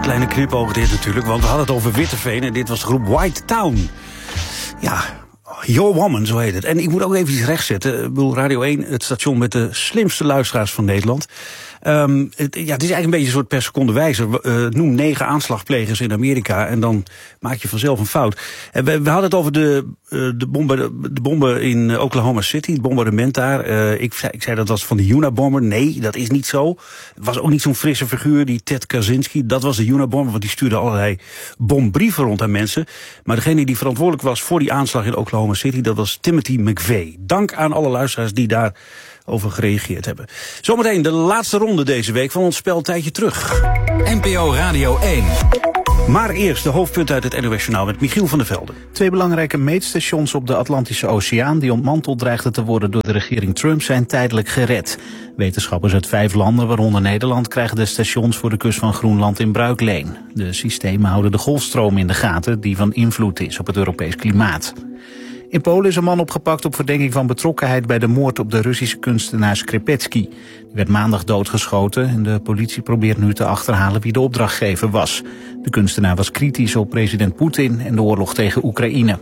kleine knipoog dit natuurlijk, want we hadden het over Witteveen en dit was de groep White Town. Ja, Your Woman, zo heet het. En ik moet ook even iets rechtzetten. Ik bedoel, Radio 1, het station met de slimste luisteraars van Nederland. Het is eigenlijk een beetje een soort per seconde wijzer. Noem 9 aanslagplegers in Amerika en dan maak je vanzelf een fout. We hadden het over de bomben in Oklahoma City, het bombardement daar. Ik zei dat was van de Unabomber. Nee, dat is niet zo. Het was ook niet zo'n frisse figuur, die Ted Kaczynski. Dat was de Unabomber, want die stuurde allerlei bombrieven rond aan mensen. Maar degene die verantwoordelijk was voor die aanslag in Oklahoma City, dat was Timothy McVeigh. Dank aan alle luisteraars die daar over gereageerd hebben. Zometeen de laatste ronde deze week van ons spel Tijdje Terug. NPO Radio 1. Maar eerst de hoofdpunten uit het NOS Journaal met Michiel van der Velde. 2 belangrijke meetstations op de Atlantische Oceaan die ontmanteld dreigden te worden door de regering Trump zijn tijdelijk gered. Wetenschappers uit 5 landen, waaronder Nederland, krijgen de stations voor de kust van Groenland in bruikleen. De systemen houden de golfstroom in de gaten die van invloed is op het Europees klimaat. In Polen is een man opgepakt op verdenking van betrokkenheid bij de moord op de Russische kunstenaar Skripetsky. Die werd maandag doodgeschoten en de politie probeert nu te achterhalen wie de opdrachtgever was. De kunstenaar was kritisch op president Poetin en de oorlog tegen Oekraïne.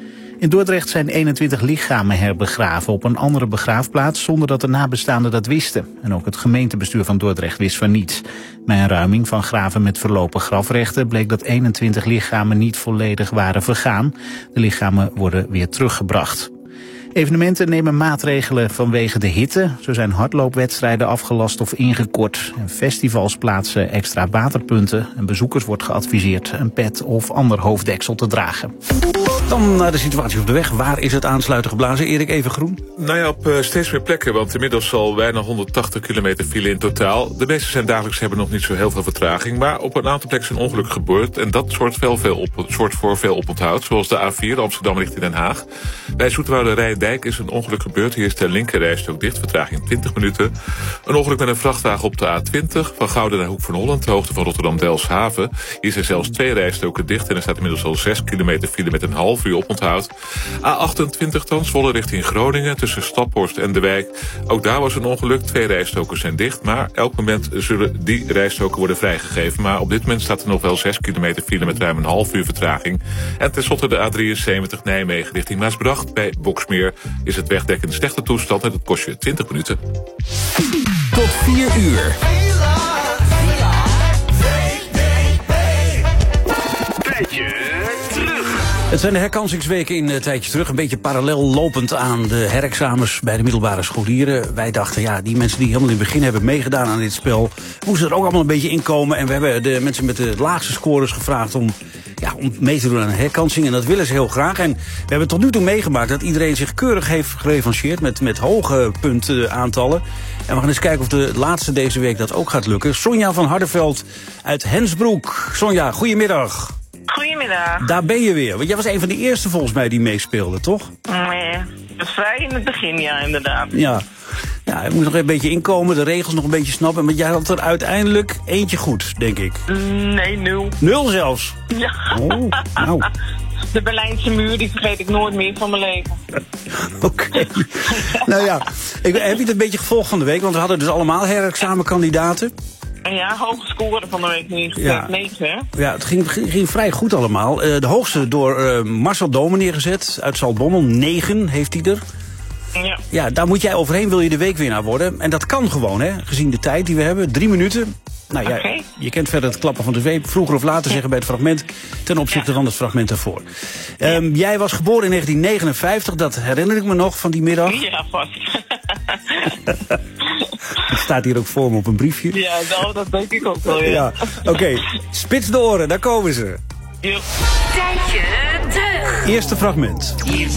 In Dordrecht zijn 21 lichamen herbegraven op een andere begraafplaats zonder dat de nabestaanden dat wisten. En ook het gemeentebestuur van Dordrecht wist van niets. Bij een ruiming van graven met verlopen grafrechten bleek dat 21 lichamen niet volledig waren vergaan. De lichamen worden weer teruggebracht. Evenementen nemen maatregelen vanwege de hitte. Zo zijn hardloopwedstrijden afgelast of ingekort. En festivals plaatsen extra waterpunten. En bezoekers wordt geadviseerd een pet of ander hoofddeksel te dragen. Dan naar de situatie op de weg. Waar is het aansluiten geblazen? Erik, even groen? Nou ja, op steeds meer plekken, want inmiddels al bijna 180 kilometer file in totaal. De meeste zijn dagelijks, hebben nog niet zo heel veel vertraging. Maar op een aantal plekken is een ongeluk gebeurd. En dat zorgt voor veel oponthoud. Zoals de A4 Amsterdam richting Den Haag. Bij Zoeterwoude-Rijndijk is een ongeluk gebeurd. Hier is de linkerrijstrook dicht, vertraging 20 minuten. Een ongeluk met een vrachtwagen op de A20 van Gouda naar Hoek van Holland, de hoogte van Rotterdam-Delfshaven. Hier zijn zelfs 2 rijstroken dicht en er staat inmiddels al 6 kilometer file met een half uur oponthoud. A28 dan, Zwolle richting Groningen tussen Staphorst en De Wijk. Ook daar was een ongeluk, 2 rijstroken zijn dicht, maar elk moment zullen die rijstroken worden vrijgegeven. Maar op dit moment staat er nog wel 6 kilometer file met ruim een half uur vertraging. En tenslotte de A73 Nijmegen richting Maasbracht. Bij Boksmeer is het wegdek in slechte toestand en het kost je 20 minuten. Tot 4 uur. Het zijn de herkansingsweken in Tijdje Terug. Een beetje parallel lopend aan de herexamens bij de middelbare scholieren. Wij dachten, ja, die mensen die helemaal in het begin hebben meegedaan aan dit spel, moesten er ook allemaal een beetje inkomen. En we hebben de mensen met de laagste scores gevraagd om mee te doen aan een herkansing. En dat willen ze heel graag. En we hebben tot nu toe meegemaakt dat iedereen zich keurig heeft gerevancheerd met hoge puntaantallen. En we gaan eens kijken of de laatste deze week dat ook gaat lukken. Sonja van Hardenveld uit Hensbroek. Sonja, goedemiddag. Goedemiddag. Daar ben je weer. Want jij was een van de eerste volgens mij die meespeelde, toch? Nee, vrij in het begin, ja, inderdaad. Ja, je moet nog een beetje inkomen, de regels nog een beetje snappen. Maar jij had er uiteindelijk eentje goed, denk ik. Nee, 0. 0 zelfs? Ja. Oh, nou. De Berlijnse muur, die vergeet ik nooit meer van mijn leven. Oké. Nou ja, heb je het een beetje gevolgd van de week? Want we hadden dus allemaal herexamenkandidaten. Ja, hoge score van de week nu. Ja. 9, hè? Ja, het ging vrij goed allemaal. De hoogste door Marcel Domen neergezet uit Zaltbommel. 9 heeft hij er. Ja. Ja, daar moet jij overheen, wil je de weekwinnaar worden. En dat kan gewoon, hè, gezien de tijd die we hebben. 3 minuten. Nou ja, Okay. Je kent verder het klappen van de zweep. Vroeger of later zeggen bij het fragment ten opzichte van het fragment daarvoor. Jij was geboren in 1959, dat herinner ik me nog van die middag. Ja, vast. Dat staat hier ook voor me op een briefje. Ja, nou, dat denk ik ook wel, ja. Oké. Spits de oren, daar komen ze. Ja. Tijdje terug. Eerste fragment. Hier